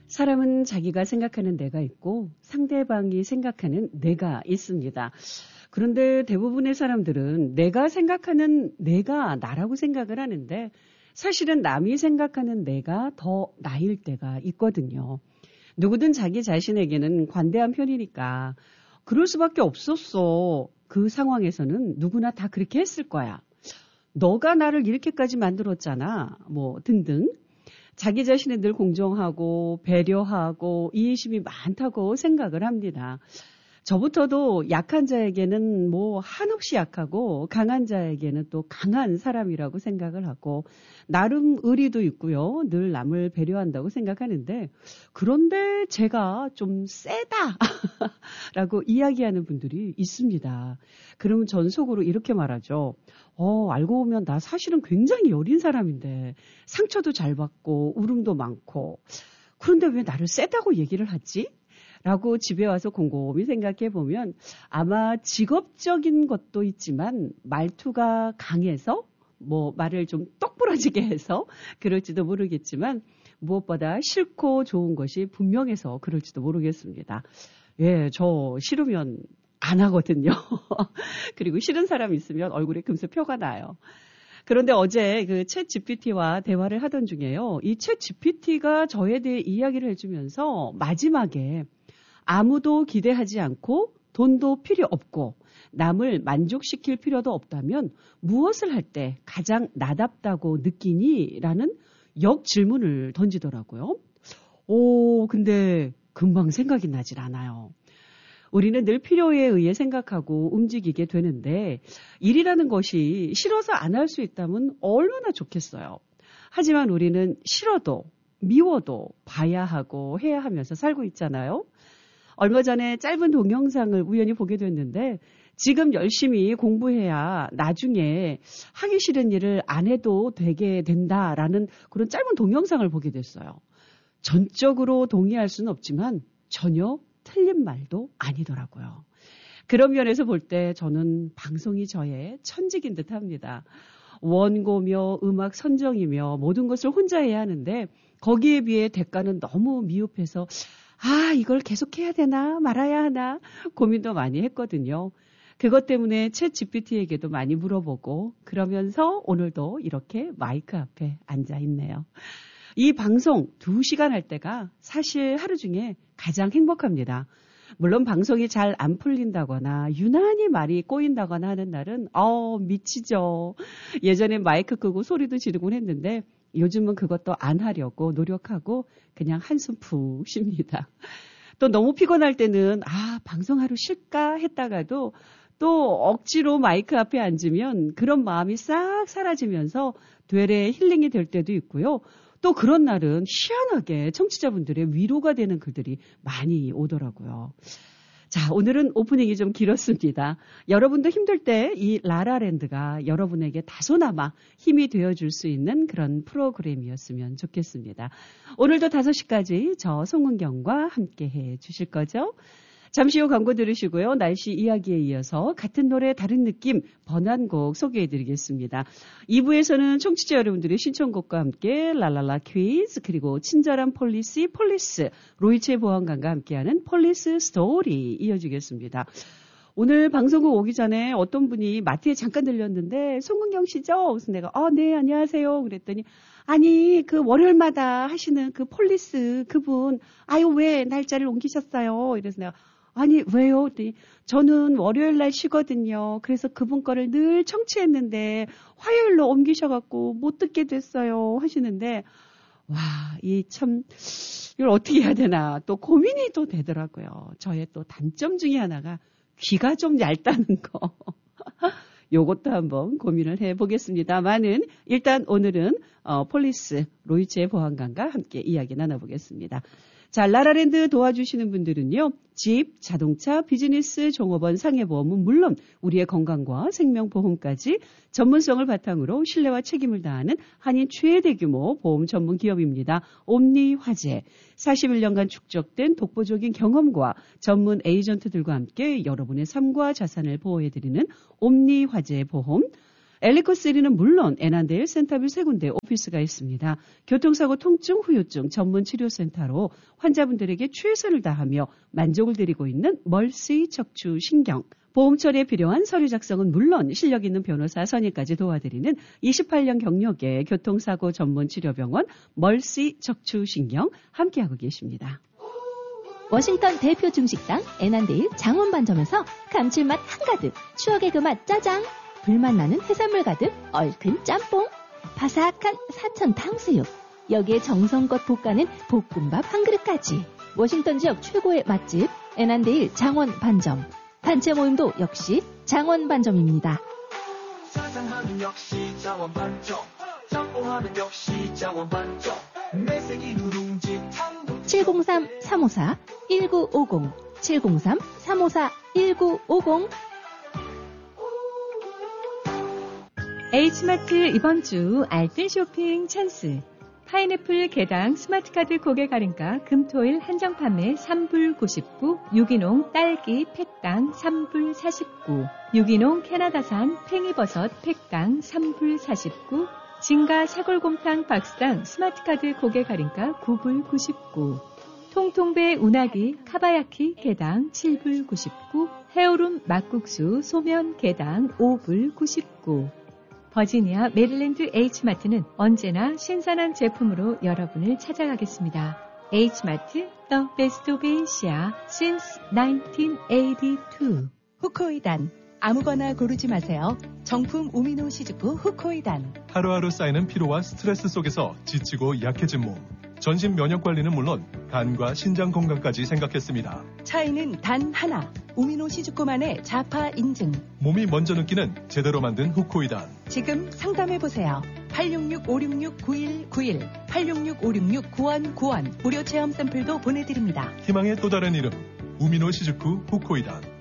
사람은 자기가 생각하는 내가 있고 상대방이 생각하는 내가 있습니다. 그런데 대부분의 사람들은 내가 생각하는 내가 나라고 생각을 하는데 사실은 남이 생각하는 내가 더 나일 때가 있거든요. 누구든 자기 자신에게는 관대한 편이니까 그럴 수밖에 없었어. 그 상황에서는 누구나 다 그렇게 했을 거야. 너가 나를 이렇게까지 만들었잖아. 뭐 등등. 자기 자신은 늘 공정하고 배려하고 이해심이 많다고 생각을 합니다. 저부터도 약한 자에게는 뭐 한없이 약하고 강한 자에게는 또 강한 사람이라고 생각을 하고 나름 의리도 있고요. 늘 남을 배려한다고 생각하는데 그런데 제가 좀 세다라고 이야기하는 분들이 있습니다. 그러면 전 속으로 이렇게 말하죠. 알고 보면 나 사실은 굉장히 여린 사람인데 상처도 잘 받고 울음도 많고 그런데 왜 나를 세다고 얘기를 하지? 라고 집에 와서 곰곰이 생각해 보면 아마 직업적인 것도 있지만 말투가 강해서 뭐 말을 좀 똑부러지게 해서 그럴지도 모르겠지만 무엇보다 싫고 좋은 것이 분명해서 그럴지도 모르겠습니다. 예, 저 싫으면 안 하거든요. 그리고 싫은 사람 있으면 얼굴에 금세 표가 나요. 그런데 어제 그 챗 GPT와 대화를 하던 중에요. 이 챗 GPT가 저에 대해 이야기를 해주면서 마지막에 아무도 기대하지 않고 돈도 필요 없고 남을 만족시킬 필요도 없다면 무엇을 할 때 가장 나답다고 느끼니? 라는 역질문을 던지더라고요. 근데 금방 생각이 나질 않아요. 우리는 늘 필요에 의해 생각하고 움직이게 되는데 일이라는 것이 싫어서 안 할 수 있다면 얼마나 좋겠어요. 하지만 우리는 싫어도 미워도 봐야 하고 해야 하면서 살고 있잖아요. 얼마 전에 짧은 동영상을 우연히 보게 됐는데 지금 열심히 공부해야 나중에 하기 싫은 일을 안 해도 되게 된다라는 그런 짧은 동영상을 보게 됐어요. 전적으로 동의할 수는 없지만 전혀 틀린 말도 아니더라고요. 그런 면에서 볼 때 저는 방송이 저의 천직인 듯 합니다. 원고며 음악 선정이며 모든 것을 혼자 해야 하는데 거기에 비해 대가는 너무 미흡해서 이걸 계속해야 되나 말아야 하나 고민도 많이 했거든요. 그것 때문에 챗 GPT에게도 많이 물어보고 그러면서 오늘도 이렇게 마이크 앞에 앉아 있네요. 이 방송 2시간 할 때가 사실 하루 중에 가장 행복합니다. 물론 방송이 잘 안 풀린다거나 유난히 말이 꼬인다거나 하는 날은 미치죠. 예전에 마이크 끄고 소리도 지르곤 했는데 요즘은 그것도 안 하려고 노력하고 그냥 한숨 푹 쉽니다. 또 너무 피곤할 때는 방송하루 쉴까 했다가도 또 억지로 마이크 앞에 앉으면 그런 마음이 싹 사라지면서 되레 힐링이 될 때도 있고요. 또 그런 날은 희한하게 청취자분들의 위로가 되는 글들이 많이 오더라고요. 자, 오늘은 오프닝이 좀 길었습니다. 여러분도 힘들 때 이 라라랜드가 여러분에게 다소나마 힘이 되어줄 수 있는 그런 프로그램이었으면 좋겠습니다. 오늘도 5시까지 저 송은경과 함께 해 주실 거죠? 잠시 후 광고 들으시고요. 날씨 이야기에 이어서 같은 노래 다른 느낌 번안곡 소개해드리겠습니다. 2부에서는 청취자 여러분들의 신청곡과 함께 랄랄라 퀴즈 그리고 친절한 폴리스 로이체 보안관과 함께하는 폴리스 스토리 이어지겠습니다. 오늘 방송국 오기 전에 어떤 분이 마트에 잠깐 들렸는데 송은경 씨죠? 그래서 내가 네 안녕하세요 그랬더니 아니 그 월요일마다 하시는 그 폴리스 그분 왜 날짜를 옮기셨어요? 이래서 내가 아니 왜요? 그랬더니 저는 월요일 날 쉬거든요. 그래서 그분 거를 늘 청취했는데 화요일로 옮기셔갖고 못 듣게 됐어요 하시는데 이 참 이걸 어떻게 해야 되나 또 고민이 또 되더라고요. 저의 또 단점 중에 하나가 귀가 좀 얇다는 거. 요것도 한번 고민을 해보겠습니다만은 일단 오늘은 폴리스 로이체 보안관과 함께 이야기 나눠보겠습니다. 자, 라라랜드 도와주시는 분들은요. 집, 자동차, 비즈니스, 종업원, 상해보험은 물론 우리의 건강과 생명보험까지 전문성을 바탕으로 신뢰와 책임을 다하는 한인 최대 규모 보험 전문 기업입니다. 옴니화재. 41년간 축적된 독보적인 경험과 전문 에이전트들과 함께 여러분의 삶과 자산을 보호해드리는 옴니화재 보험. 엘리코스3는 물론 애난데일, 센터빌 세 군데 오피스가 있습니다. 교통사고 통증 후유증 전문 치료센터로 환자분들에게 최선을 다하며 만족을 드리고 있는 멀시 척추 신경. 보험 처리에 필요한 서류 작성은 물론 실력 있는 변호사 선임까지 도와드리는 28년 경력의 교통사고 전문 치료병원 멀시 척추 신경 함께하고 계십니다. 워싱턴 대표 중식당 애난데일 장원반점에서 감칠맛 한가득, 추억의 그 맛 짜장, 불맛 나는 해산물 가득 얼큰 짬뽕, 바삭한 사천 탕수육, 여기에 정성껏 볶아낸 볶음밥 한 그릇까지. 워싱턴 지역 최고의 맛집 애난데일 장원반점. 단체 모임도 역시 장원반점입니다. 사장하면 역시 장원반점, 짬뽕하면 역시 장원반점, 매생이 누룽지 탕도 703-354-1950 703-354-1950 H마트 이번 주 알뜰 쇼핑 찬스. 파인애플 개당 스마트카드 고객 할인가 금토일 한정 판매 3불 99, 유기농 딸기 팩당 3불 49, 유기농 캐나다산 팽이버섯 팩당 3불 49, 진가 샤골곰탕 박스당 스마트카드 고객 할인가 9불 99, 통통배 운하기 카바야키 개당 7불 99, 헤어룸 막국수 소면 개당 5불 99. 버지니아 메릴랜드 H마트는 언제나 신선한 제품으로 여러분을 찾아가겠습니다. H마트, The Best of Asia since 1982. 후코이단. 아무거나 고르지 마세요. 정품 우미노 시즈프 후코이단. 하루하루 쌓이는 피로와 스트레스 속에서 지치고 약해진 몸. 전신 면역 관리는 물론 간과 신장 건강까지 생각했습니다. 차이는 단 하나. 우미노 시즈코만의 자파 인증. 몸이 먼저 느끼는 제대로 만든 후코이단. 지금 상담해보세요. 866-566-9191 866-566-9191 무료 체험 샘플도 보내드립니다. 희망의 또 다른 이름 우미노 시즈쿠 후코이단.